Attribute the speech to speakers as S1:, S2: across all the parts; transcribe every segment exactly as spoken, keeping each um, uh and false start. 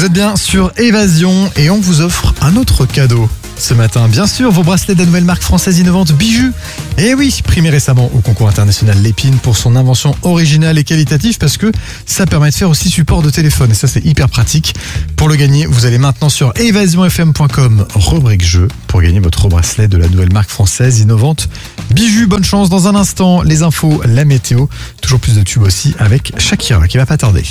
S1: Vous êtes bien sur Évasion et on vous offre un autre cadeau ce matin. Bien sûr, vos bracelets de la nouvelle marque française innovante Bijou. Et oui, primé récemment au concours international Lépine pour son invention originale et qualitative parce que ça permet de faire aussi support de téléphone. Et ça, c'est hyper pratique. Pour le gagner, vous allez maintenant sur évasion f m point com, rubrique jeu, pour gagner votre bracelet de la nouvelle marque française innovante Bijou. Bonne chance dans un instant. Les infos, la météo, toujours plus de tubes aussi avec Shakira qui va pas tarder.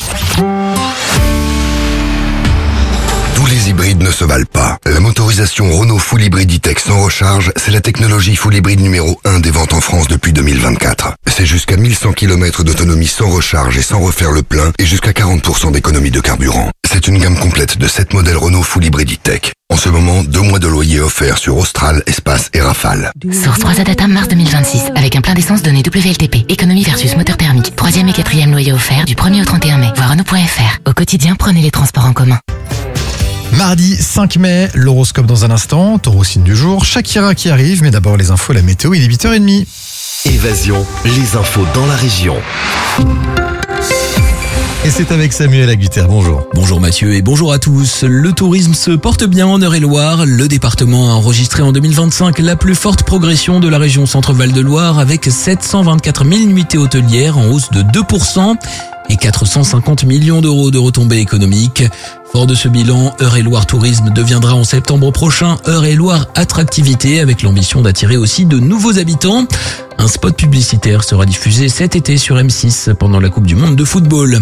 S2: Tous les hybrides ne se valent pas. La motorisation Renault Full Hybrid E-Tech sans recharge, c'est la technologie Full Hybrid numéro un des ventes en France depuis deux mille vingt-quatre. C'est jusqu'à mille cent kilomètres d'autonomie sans recharge et sans refaire le plein et jusqu'à quarante pour cent d'économie de carburant. C'est une gamme complète de sept modèles Renault Full Hybrid E-Tech. En ce moment, deux mois de loyer offerts sur Austral, Espace et Rafale.
S3: Source trois A Data mars deux mille vingt-six. Avec un plein d'essence donné W L T P. Économie versus moteur thermique. Troisième et quatrième loyer offert du premier au trente et un mai. Voir Renault point F R. Au quotidien, prenez les transports en commun.
S1: Mardi cinq mai, l'horoscope dans un instant, Taureau signe du jour, Shakira qui arrive, mais d'abord les infos, la météo, il est huit heures trente.
S4: Évasion, les infos dans la région.
S1: Et c'est avec Samuel Agutter, bonjour.
S5: Bonjour Mathieu et bonjour à tous. Le tourisme se porte bien en Eure-et-Loire. Le département a enregistré en deux mille vingt-cinq la plus forte progression de la région Centre-Val de Loire avec sept cent vingt-quatre mille nuitées hôtelières en hausse de deux pour cent et quatre cent cinquante millions d'euros de retombées économiques. Fort de ce bilan, Eure-et-Loire Tourisme deviendra en septembre prochain Eure-et-Loire Attractivité avec l'ambition d'attirer aussi de nouveaux habitants. Un spot publicitaire sera diffusé cet été sur M six pendant la Coupe du Monde de football.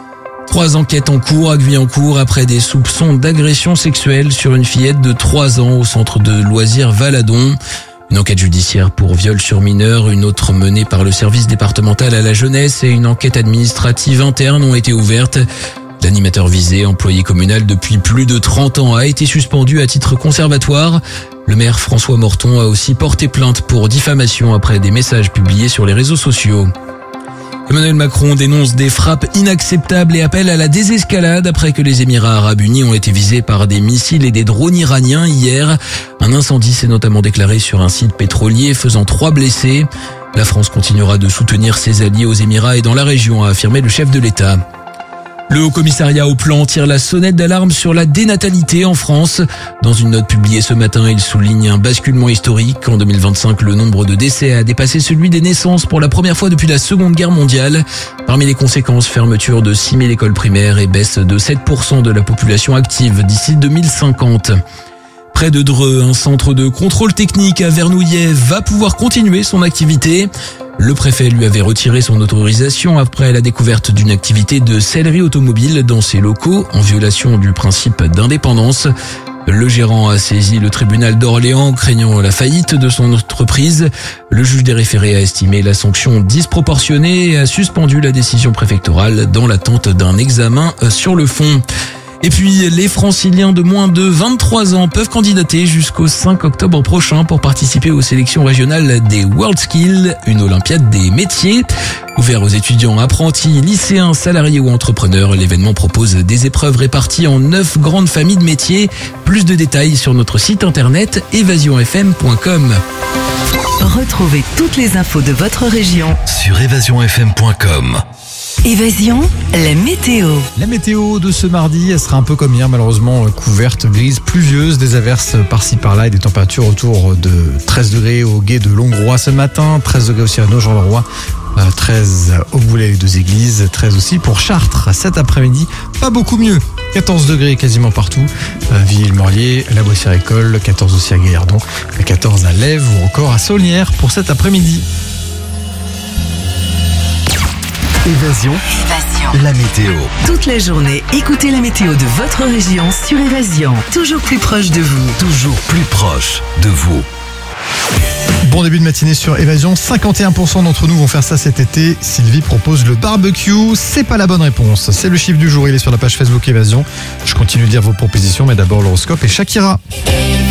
S5: Trois enquêtes en cours à Guyancourt après des soupçons d'agression sexuelle sur une fillette de trois ans au centre de loisirs Valadon. Une enquête judiciaire pour viol sur mineur, une autre menée par le service départemental à la jeunesse et une enquête administrative interne ont été ouvertes. L'animateur visé, employé communal depuis plus de trente ans, a été suspendu à titre conservatoire. Le maire François Morton a aussi porté plainte pour diffamation après des messages publiés sur les réseaux sociaux. Emmanuel Macron dénonce des frappes inacceptables et appelle à la désescalade après que les Émirats arabes unis ont été visés par des missiles et des drones iraniens hier. Un incendie s'est notamment déclaré sur un site pétrolier faisant trois blessés. La France continuera de soutenir ses alliés aux Émirats et dans la région, a affirmé le chef de l'État. Le Haut-Commissariat au Plan tire la sonnette d'alarme sur la dénatalité en France. Dans une note publiée ce matin, il souligne un basculement historique. En deux mille vingt-cinq, le nombre de décès a dépassé celui des naissances pour la première fois depuis la Seconde Guerre mondiale. Parmi les conséquences, fermeture de six mille écoles primaires et baisse de sept pour cent de la population active d'ici deux mille cinquante. Près de Dreux, un centre de contrôle technique à Vernouillet va pouvoir continuer son activité. Le préfet lui avait retiré son autorisation après la découverte d'une activité de sellerie automobile dans ses locaux en violation du principe d'indépendance. Le gérant a saisi le tribunal d'Orléans craignant la faillite de son entreprise. Le juge des référés a estimé la sanction disproportionnée et a suspendu la décision préfectorale dans l'attente d'un examen sur le fond. Et puis, les franciliens de moins de vingt-trois ans peuvent candidater jusqu'au cinq octobre prochain pour participer aux sélections régionales des WorldSkills, une olympiade des métiers. Ouvert aux étudiants, apprentis, lycéens, salariés ou entrepreneurs, l'événement propose des épreuves réparties en neuf grandes familles de métiers. Plus de détails sur notre site internet évasion f m point com.
S6: Retrouvez toutes les infos de votre région
S4: Sur évasion f m point com.
S6: Évasion, la météo.
S1: La météo de ce mardi, elle sera un peu comme hier, malheureusement couverte, grise, pluvieuse, des averses par-ci par-là et des températures autour de treize degrés au gué de Longroy ce matin, treize degrés aussi à Nogent-le-Roi, treize au Boulay des Églises, treize aussi pour Chartres. Cet après-midi, pas beaucoup mieux, quatorze degrés quasiment partout, Villiers-le-Morlier, la Boissière-École, quatorze aussi à Gaillardon, quatorze à Lèves ou encore à Saulnières pour cet après-midi.
S4: Évasion,
S6: Évasion,
S4: la météo.
S6: toute la journée, écoutez la météo de votre région sur Évasion. Toujours plus proche de vous.
S4: Toujours plus proche de vous.
S1: Bon début de matinée sur Évasion, cinquante et un pour cent d'entre nous vont faire ça cet été. Sylvie propose le barbecue, c'est pas la bonne réponse. C'est le chiffre du jour, il est sur la page Facebook Évasion. Je continue de lire vos propositions, mais d'abord l'horoscope et Shakira.